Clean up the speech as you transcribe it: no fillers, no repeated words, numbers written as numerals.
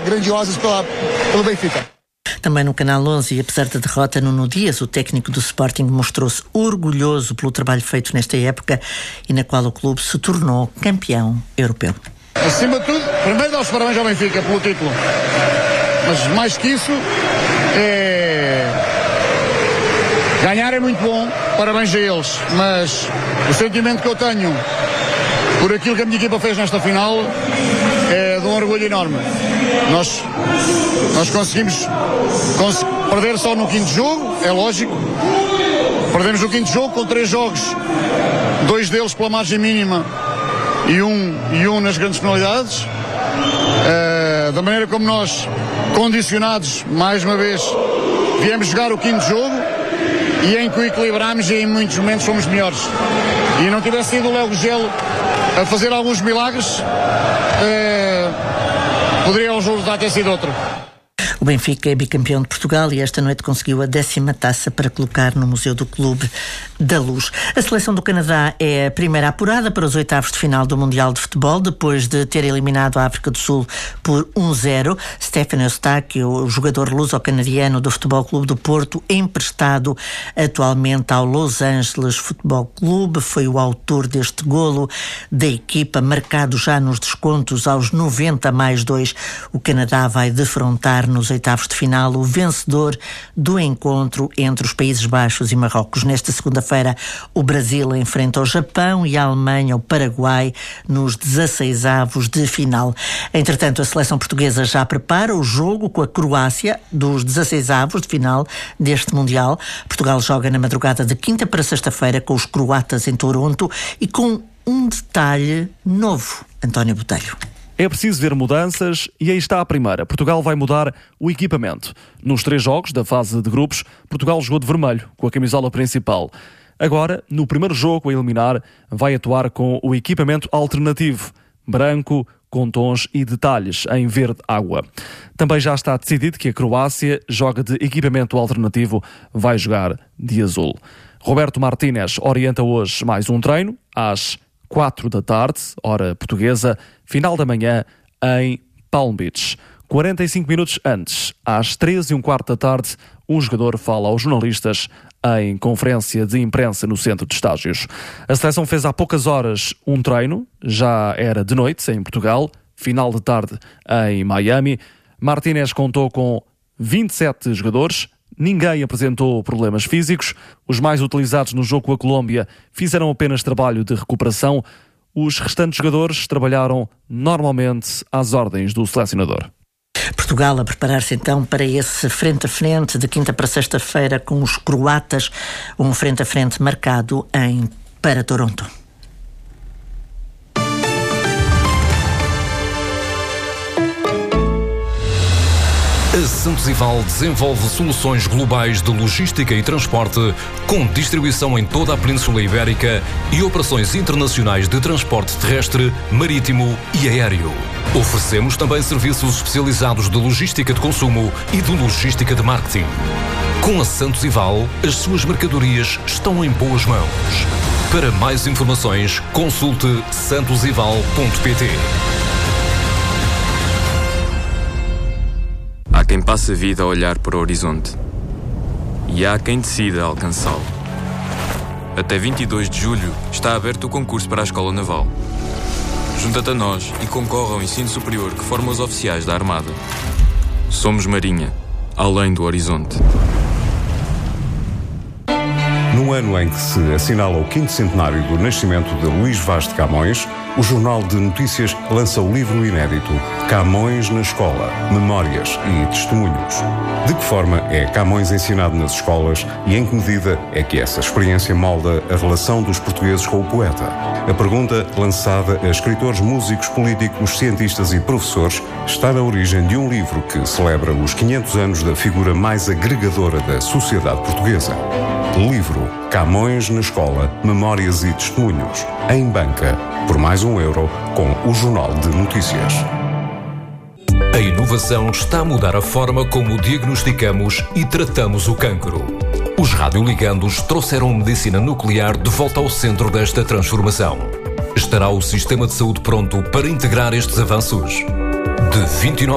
grandiosas pelo Benfica. Também no Canal 11, e apesar da derrota, Nuno Dias, o técnico do Sporting, mostrou-se orgulhoso pelo trabalho feito nesta época e na qual o clube se tornou campeão europeu. Acima de tudo, primeiro dá os parabéns ao Benfica pelo título, mas mais que isso, ganhar é muito bom, parabéns a eles, mas o sentimento que eu tenho por aquilo que a minha equipa fez nesta final é de um orgulho enorme. Nós conseguimos perder só no quinto jogo, é lógico. Perdemos o quinto jogo com 3 jogos, 2 deles pela margem mínima e um nas grandes penalidades. Da maneira como nós, condicionados, mais uma vez, viemos jogar o quinto jogo e em que o equilibramos e em muitos momentos fomos melhores. E não tivesse sido o Léo Gugelo a fazer alguns milagres, poderia o resultado ter sido outro. O Benfica é bicampeão de Portugal e esta noite conseguiu a 10ª taça para colocar no Museu do Clube da Luz. A seleção do Canadá é a primeira apurada para os oitavos de final do Mundial de Futebol, depois de ter eliminado a África do Sul por 1-0. Stefan Eustáquio, o jogador luso-canadiano do Futebol Clube do Porto, emprestado atualmente ao Los Angeles Futebol Clube, foi o autor deste golo da equipa, marcado já nos descontos aos 90+2. O Canadá vai defrontar nos oitavos de final o vencedor do encontro entre os Países Baixos e Marrocos. Nesta segunda-feira, o Brasil enfrenta o Japão e a Alemanha o Paraguai nos 16avos de final. Entretanto, a seleção portuguesa já prepara o jogo com a Croácia dos 16avos de final deste Mundial. Portugal joga na madrugada de quinta para sexta-feira com os croatas em Toronto e com um detalhe novo. António Botelho. É preciso ver mudanças e aí está a primeira. Portugal vai mudar o equipamento. Nos 3 jogos da fase de grupos, Portugal jogou de vermelho, com a camisola principal. Agora, no primeiro jogo a eliminar, vai atuar com o equipamento alternativo, branco, com tons e detalhes em verde água. Também já está decidido que a Croácia joga de equipamento alternativo, vai jogar de azul. Roberto Martínez orienta hoje mais um treino, às 4 da tarde, hora portuguesa, final da manhã em Palm Beach. 45 minutos antes, às 3:15 da tarde, um jogador fala aos jornalistas em conferência de imprensa no centro de estágios. A seleção fez há poucas horas um treino, já era de noite em Portugal, final de tarde em Miami. Martínez contou com 27 jogadores. Ninguém apresentou problemas físicos. Os mais utilizados no jogo com a Colômbia fizeram apenas trabalho de recuperação. Os restantes jogadores trabalharam normalmente às ordens do selecionador. Portugal a preparar-se então para esse frente a frente de quinta para sexta-feira com os croatas, um frente a frente marcado para Toronto. A Santos Ival desenvolve soluções globais de logística e transporte, com distribuição em toda a Península Ibérica e operações internacionais de transporte terrestre, marítimo e aéreo. Oferecemos também serviços especializados de logística de consumo e de logística de marketing. Com a Santos Ival, as suas mercadorias estão em boas mãos. Para mais informações, consulte santosival.pt. Há quem passe a vida a olhar para o horizonte e há quem decida alcançá-lo. Até 22 de julho está aberto o concurso para a Escola Naval. Junta-te a nós e concorre ao ensino superior que forma os oficiais da Armada. Somos Marinha, além do horizonte. No ano em que se assinala o 5º centenário do nascimento de Luís Vaz de Camões, o Jornal de Notícias lança o livro inédito Camões na Escola, Memórias e Testemunhos. De que forma é Camões ensinado nas escolas e em que medida é que essa experiência molda a relação dos portugueses com o poeta? A pergunta, lançada a escritores, músicos, políticos, cientistas e professores, está na origem de um livro que celebra os 500 anos da figura mais agregadora da sociedade portuguesa. Livro Camões na Escola, Memórias e Testemunhos, em banca, por mais €1, com o Jornal de Notícias. A inovação está a mudar a forma como diagnosticamos e tratamos o cancro. Os radioligandos trouxeram a medicina nuclear de volta ao centro desta transformação. Estará o sistema de saúde pronto para integrar estes avanços? De 29